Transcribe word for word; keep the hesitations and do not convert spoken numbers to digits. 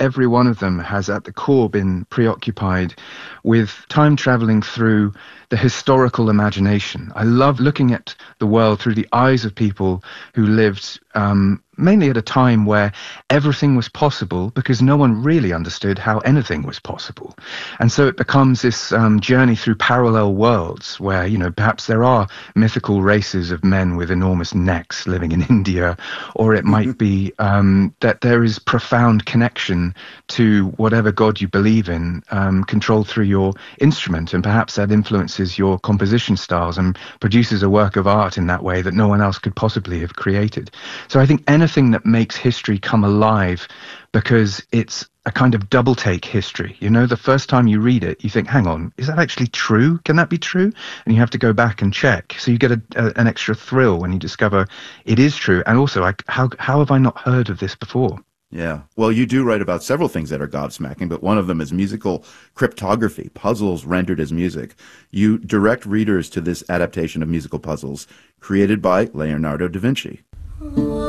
every one of them has at the core been preoccupied with time travelling through the historical imagination. I love looking at the world through the eyes of people who lived um, mainly at a time where everything was possible because no one really understood how anything was possible. And so it becomes this um, journey through parallel worlds where, you know, perhaps there are mythical races of men with enormous necks living in India, or it might be um, that there is profound connection to whatever God you believe in, um, controlled through your instrument, and perhaps that influences your composition styles and produces a work of art in that way that no one else could possibly have created. So I think anything that makes history come alive because it's a kind of double take history. You know, the first time you read it, you think, hang on, is that actually true? Can that be true? And you have to go back and check. So you get a, a, an extra thrill when you discover it is true. And also, like, how how have I not heard of this before? Yeah. Well, you do write about several things that are gobsmacking, but one of them is musical cryptography, puzzles rendered as music. You direct readers to this adaptation of musical puzzles created by Leonardo da Vinci.